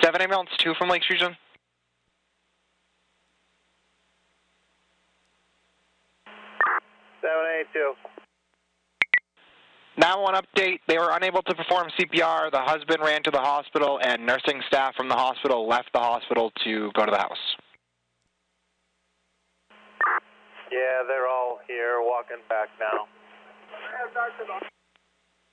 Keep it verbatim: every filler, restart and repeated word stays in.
seven ambulance two from Lakes Region. seven eight two. nine one one update. They were unable to perform C P R. The husband ran to the hospital, and nursing staff from the hospital left the hospital to go to the house. Yeah, they're all here, walking back now.